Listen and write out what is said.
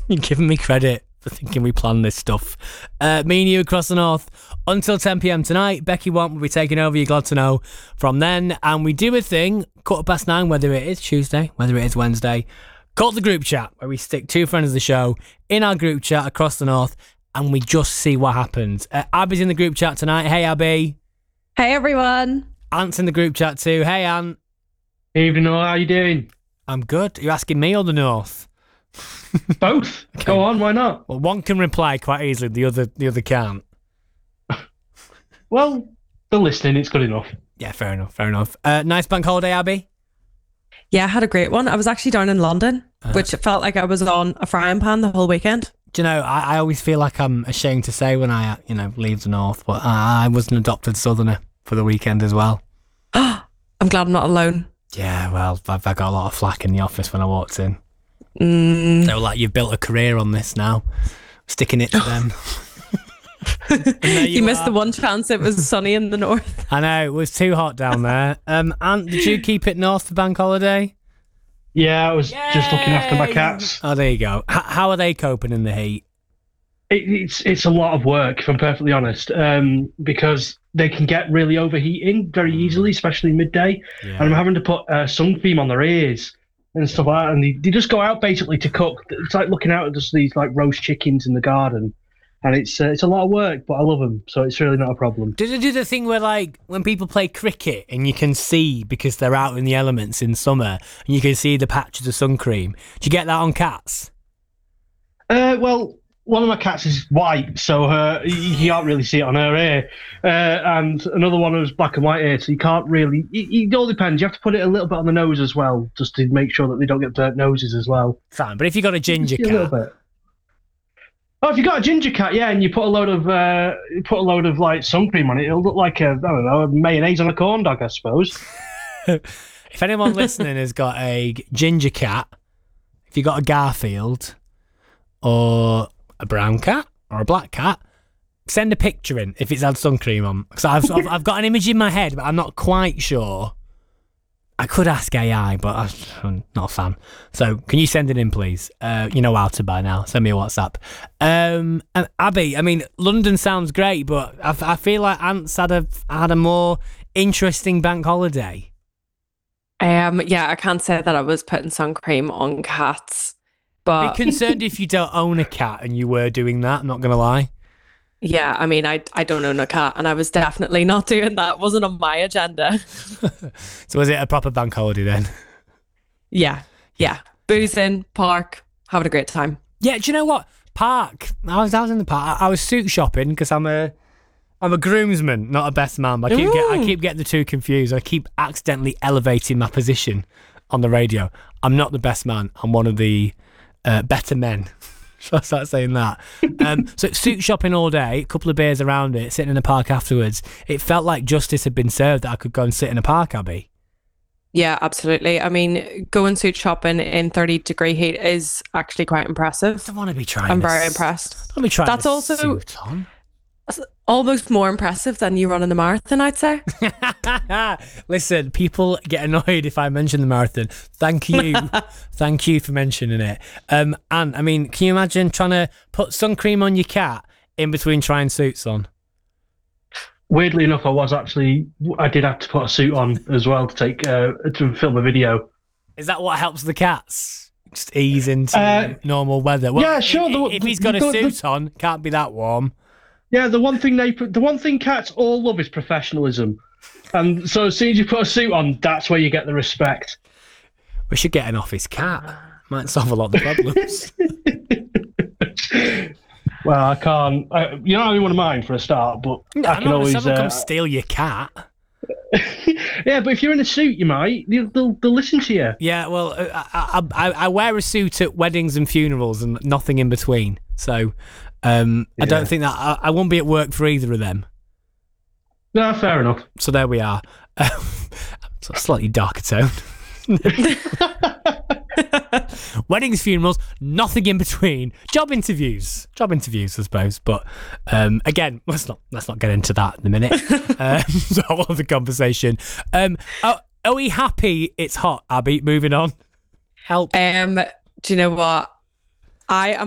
You're giving me credit for thinking we planned this stuff. Me and you across the north until 10 p.m. tonight. Becky Want will be taking over, you're glad to know, from then. And we do a thing, 9:15, whether it is Tuesday, whether it is Wednesday, called the group chat, where we stick two friends of the show in our group chat across the north and we just see what happens. Abby's in the group chat tonight. Hey, Abby. Hey, everyone. Ant's in the group chat too. Hey, Ant. Evening, how are you doing? I'm good. Are you asking me or the north? Both. Okay. Go on, why not? Well, one can reply quite easily, the other can't. Well, they're listening, it's good enough. Yeah, fair enough. Nice bank holiday, Abby? Yeah, I had a great one. I was actually down in London, which felt like I was on a frying pan the whole weekend. Do you know, I always feel like I'm ashamed to say when I, leave the north, but I was an adopted southerner for the weekend as well. I'm glad I'm not alone. Yeah, well, I got a lot of flack in the office when I walked in. They were like, you've built a career on this now. Sticking it to them. You missed the one chance it was sunny in the north. I know, it was too hot down there. Ant, did you keep it north for bank holiday? Yeah, I was just looking after my cats. Oh, there you go. How are they coping in the heat? It's a lot of work, if I'm perfectly honest, because they can get really overheating very easily, especially midday. Yeah. And I'm having to put sun cream on their ears and stuff like that. And they just go out basically to cook. It's like looking out at just these like roast chickens in the garden. And it's a lot of work, but I love them, so it's really not a problem. Do they do the thing where, like, when people play cricket and you can see, because they're out in the elements in summer, and you can see the patches of sun cream? Do you get that on cats? Well, one of my cats is white, so you can't really see it on her ear. And another one was black and white ear, so you can't really... It all depends. You have to put it a little bit on the nose as well, just to make sure that they don't get burnt noses as well. Fine, but if you've got a ginger cat... A little bit. Oh, if you got a ginger cat, yeah, and you put a load of like sun cream on it, it'll look like a mayonnaise on a corn dog, I suppose. If anyone listening has got a ginger cat, if you got a Garfield, or a brown cat, or a black cat, send a picture in if it's had sun cream on. Because I've got an image in my head, but I'm not quite sure. I could ask AI, but I'm not a fan. So can you send it in, please? You know how to by now. Send me a WhatsApp. And Abby, I mean, London sounds great, but I feel like Ant's had a more interesting bank holiday. Yeah, I can't say that I was putting sun cream on cats, but... Be concerned if you don't own a cat and you were doing that, I'm not going to lie. Yeah, I mean, I don't own a cat, and I was definitely not doing that. It wasn't on my agenda. So was it a proper bank holiday then? Yeah. Boozing, park, having a great time. Yeah, do you know what? Park. I was in the park. I was suit shopping because I'm a groomsman, not a best man. But I keep getting the two confused. I keep accidentally elevating my position on the radio. I'm not the best man. I'm one of the better men. Should I start saying that? So suit shopping all day, a couple of beers around it, sitting in the park afterwards. It felt like justice had been served that I could go and sit in a park, Abby. Yeah, absolutely. I mean, going suit shopping in 30-degree heat is actually quite impressive. I don't want to be trying. I'm very impressed. Don't be trying. That's also suit on. Almost more impressive than you running the marathon, I'd say. Listen, people get annoyed if I mention the marathon. Thank you for mentioning it. And I mean, can you imagine trying to put sun cream on your cat in between trying suits on? Weirdly enough, I did have to put a suit on as well to film a video. Is that what helps the cats? Just ease into normal weather. Well, yeah, sure. If he's got a suit on, can't be that warm. Yeah, the one thing cats all love is professionalism, and so as soon as you put a suit on, that's where you get the respect. We should get an office cat. Might solve a lot of the problems. Well, I can't. You're not one of mine for a start, but no, I can always. Someone come steal your cat. Yeah, but if you're in a suit, you might. They'll listen to you. Yeah, well, I wear a suit at weddings and funerals and nothing in between. So. I don't think that I won't be at work for either of them. No, fair enough. So there we are. Slightly darker tone. Weddings, funerals, nothing in between. Job interviews, I suppose. But again, let's not get into that in a minute. It's a whole other conversation. Are we happy? It's hot, Abby. Moving on. Help. Do you know what? I am